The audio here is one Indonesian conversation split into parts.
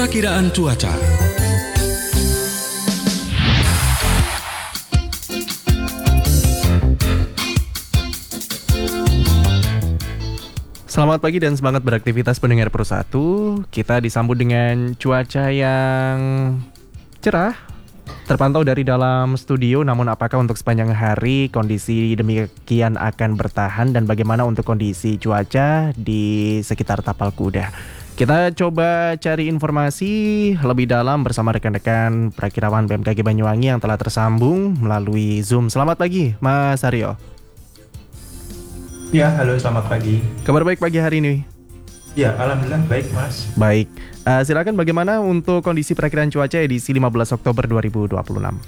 Perakiraan cuaca. Selamat pagi dan semangat beraktivitas pendengar Pro 1. Kita disambut dengan cuaca yang cerah, terpantau dari dalam studio. Namun apakah untuk sepanjang hari kondisi demikian akan bertahan dan bagaimana untuk kondisi cuaca di sekitar Tapal Kuda? Kita coba cari informasi lebih dalam bersama rekan-rekan perakirawan BMKG Banyuwangi yang telah tersambung melalui Zoom. Selamat pagi, Mas Aryo. Ya, halo, selamat pagi. Kabar baik pagi hari ini? Ya, alhamdulillah baik, Mas. Baik, silakan bagaimana untuk kondisi perakiraan cuaca edisi 15 Oktober 2026?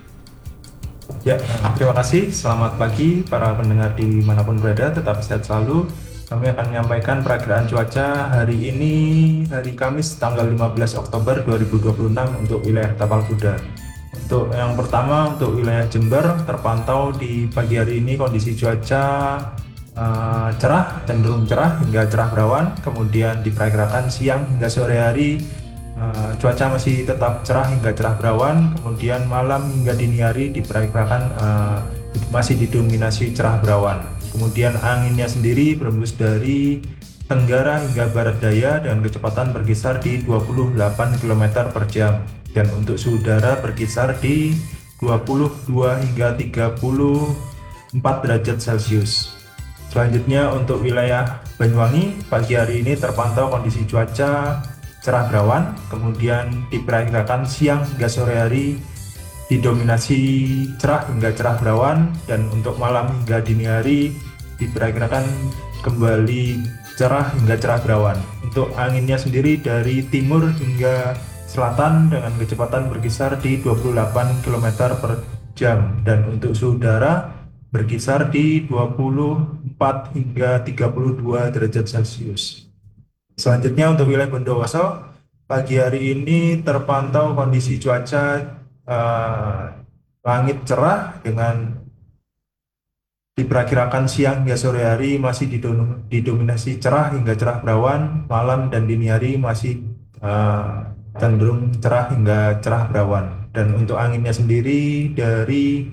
Ya, terima kasih. Selamat pagi para pendengar dimanapun berada, tetap sehat selalu. Kami akan menyampaikan perakiraan cuaca hari ini, hari Kamis tanggal 15 Oktober 2026 untuk wilayah Tapal Kuda. Untuk yang pertama, untuk wilayah Jember, terpantau di pagi hari ini kondisi cuaca cerah, cenderung cerah hingga cerah berawan. Kemudian diperkirakan siang hingga sore hari cuaca masih tetap cerah hingga cerah berawan. Kemudian malam hingga dini hari diperkirakan masih didominasi cerah berawan. Kemudian anginnya sendiri berembus dari tenggara hingga barat daya dengan kecepatan berkisar di 28 km per jam. Dan untuk suhu udara berkisar di 22 hingga 34 derajat Celcius. Selanjutnya untuk wilayah Banyuwangi, pagi hari ini terpantau kondisi cuaca cerah berawan, kemudian diperkirakan siang hingga sore hari didominasi cerah hingga cerah berawan, dan untuk malam hingga dini hari diperkirakan kembali cerah hingga cerah berawan. Untuk anginnya sendiri dari timur hingga selatan dengan kecepatan berkisar di 28 km per jam, dan untuk suhu udara berkisar di 24 hingga 32 derajat Celcius. Selanjutnya untuk wilayah Bondowoso, pagi hari ini terpantau kondisi cuaca langit cerah dengan diperkirakan siang hingga sore hari masih didominasi cerah hingga cerah berawan, malam dan dini hari masih cenderung cerah hingga cerah berawan. Dan untuk anginnya sendiri dari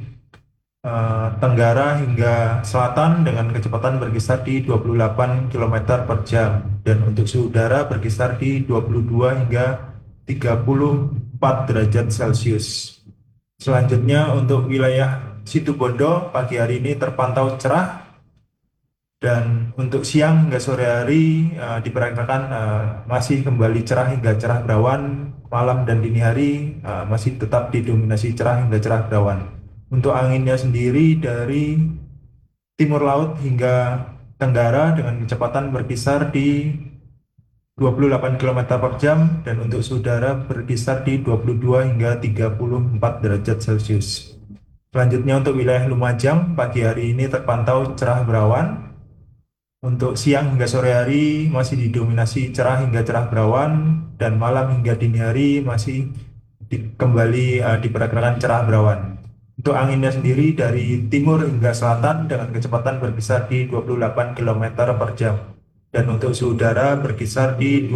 tenggara hingga selatan dengan kecepatan berkisar di 28 km per jam, dan untuk suhu udara berkisar di 22 hingga 34 derajat Celcius. Selanjutnya untuk wilayah Situbondo, pagi hari ini terpantau cerah, dan untuk siang hingga sore hari diperkirakan masih kembali cerah hingga cerah berawan, malam dan dini hari masih tetap didominasi cerah hingga cerah berawan. Untuk anginnya sendiri dari timur laut hingga tenggara dengan kecepatan berkisar di 28 km per jam, dan untuk suhu udara berkisar di 22 hingga 34 derajat Celcius. Selanjutnya untuk wilayah Lumajang, pagi hari ini terpantau cerah berawan. Untuk siang hingga sore hari masih didominasi cerah hingga cerah berawan, dan malam hingga dini hari masih kembali diperkirakan cerah berawan. Untuk anginnya sendiri dari timur hingga selatan dengan kecepatan berkisar di 28 km per jam. Dan untuk suhu udara berkisar di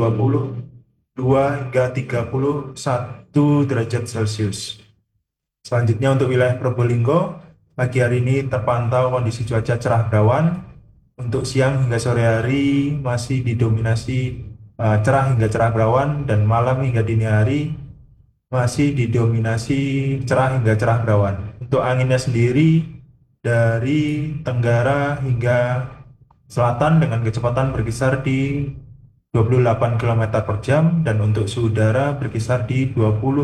22 hingga 31 derajat Celcius. Selanjutnya untuk wilayah Probolinggo, pagi hari ini terpantau kondisi cuaca cerah berawan. Untuk siang hingga sore hari masih didominasi cerah hingga cerah berawan, dan malam hingga dini hari masih didominasi cerah hingga cerah berawan. Untuk anginnya sendiri dari tenggara hingga selatan dengan kecepatan berkisar di 28 km per jam, dan untuk suhu udara berkisar di 20